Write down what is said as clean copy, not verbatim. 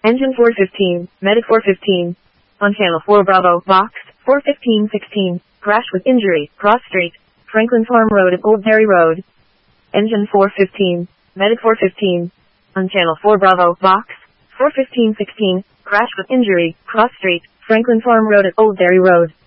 Engine 415, Medic 415. On Channel 4 Bravo, Box, 415-16. Crash with injury, cross street, Franklin Farm Road at Old Dairy Road. Engine 415, Medic 415. On Channel 4 Bravo, Box, 415-16. Crash with injury, cross street, Franklin Farm Road at Old Dairy Road.